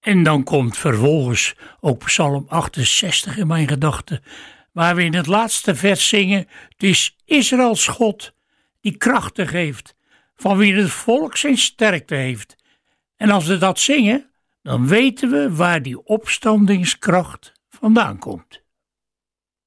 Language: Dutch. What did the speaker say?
En dan komt vervolgens ook Psalm 68 in mijn gedachten, waar we in het laatste vers zingen: het is Israëls God die krachten geeft, van wie het volk zijn sterkte heeft. En als we dat zingen, dan weten we waar die opstandingskracht vandaan komt.